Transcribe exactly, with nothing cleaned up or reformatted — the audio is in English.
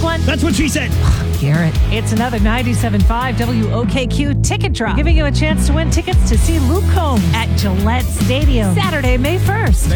one? That's what she said. Garrett. It's another ninety-seven point five W O K Q ticket drop, giving you a chance to win tickets to see Luke Combs at Gillette Stadium Saturday, May first.